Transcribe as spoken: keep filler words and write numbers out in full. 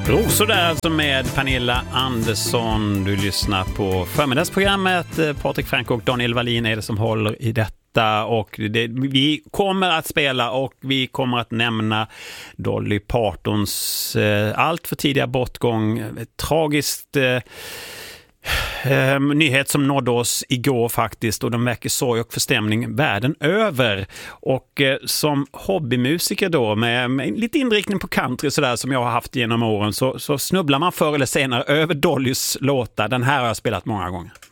Rosor där alltså med Pernilla Andersson. Du lyssnar på förmiddagsprogrammet. Patrik Frank och Daniel Wallin är det som håller i detta. Och det, vi kommer att spela och vi kommer att nämna Dolly Partons eh, allt för tidiga bortgång. Tragiskt... Eh, Eh, nyhet som nådde oss igår faktiskt, och de väcker sorg och förstämning världen över. Och eh, som hobbymusiker då med, med lite inriktning på country sådär som jag har haft genom åren, så, så snubblar man förr eller senare över Dollys låtar. Den här har jag spelat många gånger.